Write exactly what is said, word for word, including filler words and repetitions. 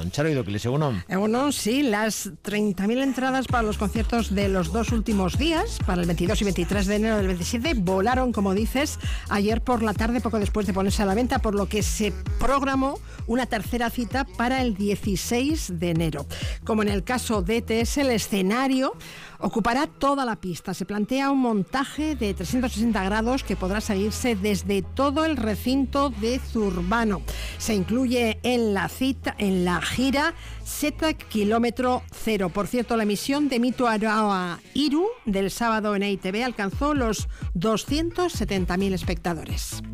Egunon. Charo Idokiles, Egunon. Egunon, sí, las treinta mil entradas para los conciertos de los dos últimos días, para el veintidós y veintitrés de enero del veintisiete, volaron, como dices, ayer por la tarde, poco después de ponerse a la venta, por lo que se programó una tercera cita para el dieciséis de enero. Como en el caso de E T S, el escenario ocupará toda la pista. Se plantea un montaje de trescientos sesenta grados que podrá seguirse desde todo el recinto de Zurbano. Se incluye en la cita, en la gira Setak Kilómetro Cero. Por cierto, la emisión de Mito Aroa Iru del sábado en E I Te Be alcanzó los doscientos setenta mil espectadores.